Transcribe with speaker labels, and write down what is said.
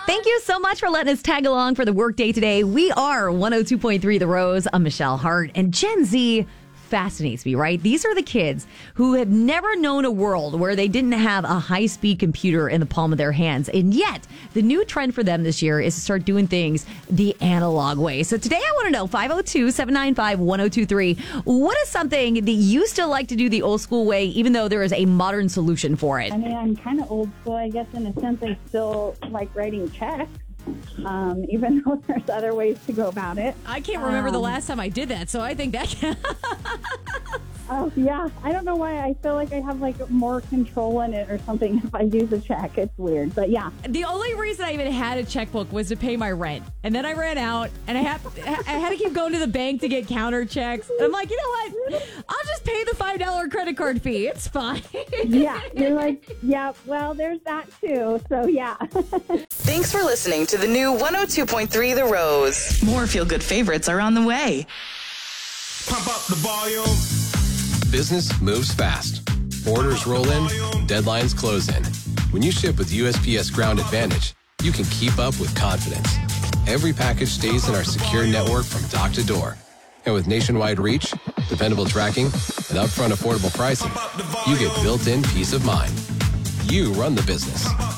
Speaker 1: Thank you so much for letting us tag along for the workday today. We are 102.3 The Rose. I'm Michelle Hart, and Gen Z fascinates me, right? These are the kids who have never known a world where they didn't have a high-speed computer in the palm of their hands. And yet, the new trend for them this year is to start doing things the analog way. So today I want to know, 502-795-1023, what is something that you still like to do the old school way, even though there is a modern solution for it?
Speaker 2: I mean, I'm kind of old school, I guess, in a sense. I still like writing checks. Even though there's other ways to go about it.
Speaker 3: I can't remember the last time I did that, so I think that
Speaker 2: Oh, yeah. I don't know why. I feel like I have, more control in it or something if I use a check. It's weird, but yeah.
Speaker 3: The only reason I even had a checkbook was to pay my rent. And then I ran out, and I had to keep going to the bank to get counter checks. And I'm like, you know what? I'll just pay the $5 credit card fee. It's fine.
Speaker 2: Yeah. You're like, yeah, well, there's that too. So, yeah.
Speaker 4: Thanks for listening to the new 102.3 The Rose. More feel-good favorites are on the way.
Speaker 5: Pump up the volume.
Speaker 6: Business moves fast. Orders roll in, deadlines close in. When you ship with USPS Ground Advantage, you can keep up with confidence. Every package stays in our secure network from dock to door. And with nationwide reach, dependable tracking, and upfront affordable pricing, you get built-in peace of mind. You run the business.